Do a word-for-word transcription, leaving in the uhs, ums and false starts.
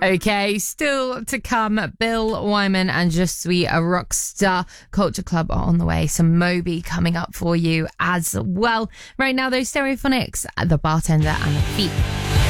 Okay, still to come, Bill Wyman and Je suis a Rockstar. Culture Club are on the way. Some Moby coming up for you as well. Right now, those Stereophonics, The Bartender and The Feet.